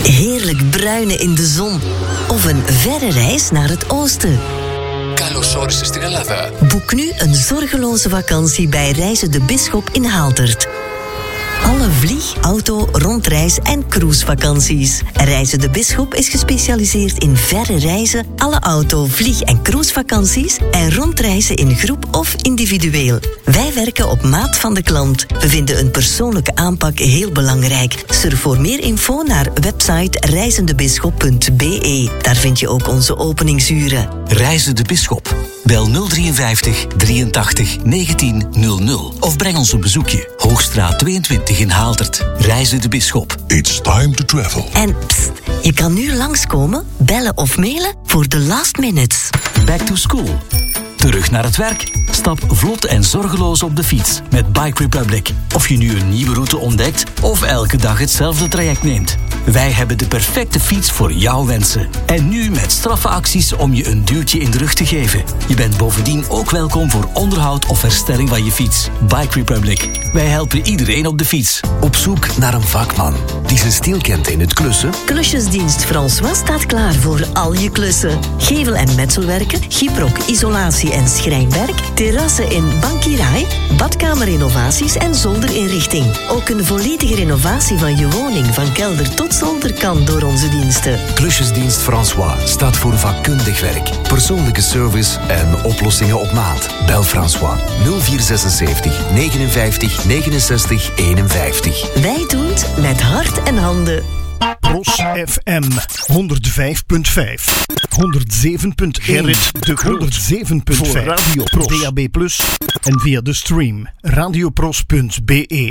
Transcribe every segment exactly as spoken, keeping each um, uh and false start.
Heerlijk bruinen in de zon. Of een verre reis naar het oosten. Καλώς όρισες στην Ελλάδα. Boek nu een zorgeloze vakantie bij Reizen de Bisschop in Haaldert. Alle vlieg-, auto-, rondreis- en cruisevakanties. Reizen de Bisschop is gespecialiseerd in verre reizen, alle auto-, vlieg- en cruisevakanties en rondreizen in groep of individueel. Wij werken op maat van de klant. We vinden een persoonlijke aanpak heel belangrijk. Surf voor meer info naar website reizendebisschop punt b e. Daar vind je ook onze openingsuren. Reizen de Bisschop. Bel nul vijf drie drieëntachtig negentien nul nul of breng ons een bezoekje. Hoogstraat tweeëntwintig in Haaldert. Reizen de Bisschop. It's time to travel. En pst, je kan nu langskomen, bellen of mailen voor de last minutes. Back to school. Terug naar het werk? Stap vlot en zorgeloos op de fiets met Bike Republic. Of je nu een nieuwe route ontdekt of elke dag hetzelfde traject neemt. Wij hebben de perfecte fiets voor jouw wensen. En nu met straffe acties om je een duwtje in de rug te geven. Je bent bovendien ook welkom voor onderhoud of herstelling van je fiets. Bike Republic. Wij helpen iedereen op de fiets. Op zoek naar een vakman die zijn stil kent in het klussen? Klusjesdienst François staat klaar voor al je klussen. Gevel- en metselwerken, gyprok, isolatie en schrijnwerk, terrassen in Bankirai, badkamerrenovaties en zolder-inrichting. Ook een volledige renovatie van je woning, van kelder tot zolder, kan door onze diensten. Klusjesdienst François staat voor vakkundig werk, persoonlijke service en oplossingen op maat. Bel François nul vier zesenzeventig negenenvijftig negenenzestig eenenvijftig. Wij doen het met hart en handen. Ros F M honderdvijf punt vijf, honderdzeven punt één, Gerrit de Groot, honderdzeven punt vijf voor Radio Pros, D A B plus, en via de stream radiopros punt b e.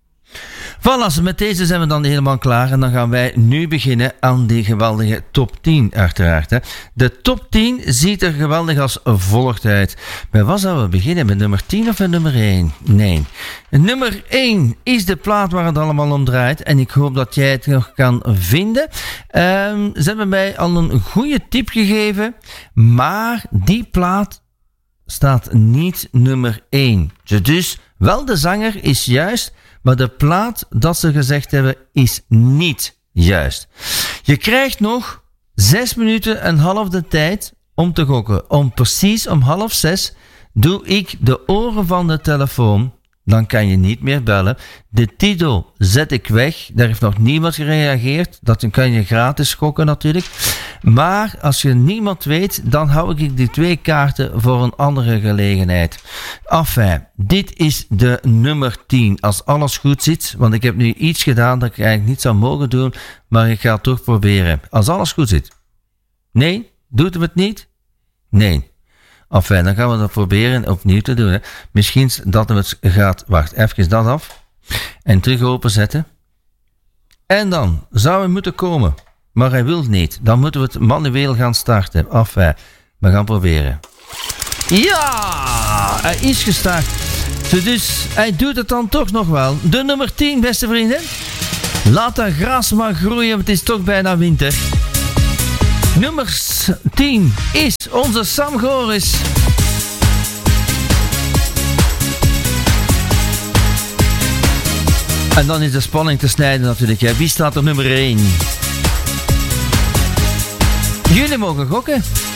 Voilà, met deze zijn we dan helemaal klaar en dan gaan wij nu beginnen aan die geweldige top tien uiteraard. Hè. De top tien ziet er geweldig als volgt uit. Met wat zouden we beginnen? Met nummer tien of met nummer één? Nee. Nummer één is de plaat waar het allemaal om draait en ik hoop dat jij het nog kan vinden. Um, ze hebben mij al een goede tip gegeven, maar die plaat staat niet nummer één. Dus wel de zanger is juist, maar de plaat dat ze gezegd hebben is niet juist. Je krijgt nog zes minuten en half de tijd om te gokken. Om precies om half zes doe ik de oren van de telefoon. Dan kan je niet meer bellen. De titel zet ik weg. Daar heeft nog niemand gereageerd. Dat kan je gratis gokken natuurlijk. Maar als je niemand weet, dan hou ik die twee kaarten voor een andere gelegenheid. Enfin, dit is de nummer tien. Als alles goed zit, want ik heb nu iets gedaan dat ik eigenlijk niet zou mogen doen, maar ik ga het toch proberen. Als alles goed zit. Nee? Doet het niet? Nee. Enfin, dan gaan we dat proberen opnieuw te doen. Hè. Misschien dat het gaat... Wacht, even dat af. En terug openzetten. En dan zou hij moeten komen. Maar hij wil niet. Dan moeten we het manueel gaan starten. Enfin, we gaan proberen. Ja! Hij is gestart. Dus hij doet het dan toch nog wel. De nummer tien, beste vrienden. Laat dat gras maar groeien, want het is toch bijna winter. Nummer tien is onze Sam Goris. En dan is de spanning te snijden natuurlijk. Hè. Wie staat op nummer één? Jullie mogen gokken.